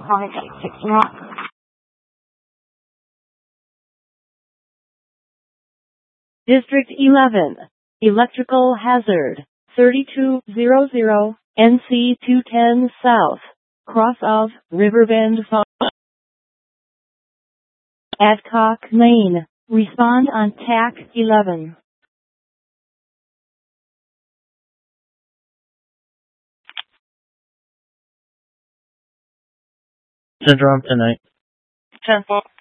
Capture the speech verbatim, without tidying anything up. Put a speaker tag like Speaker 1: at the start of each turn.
Speaker 1: District eleven. Electrical hazard. thirty-two hundred N C two ten South. Cross of Riverbend Farm. Adcock Lane. Respond on T A C eleven.
Speaker 2: Syndrome tonight.
Speaker 3: ten four.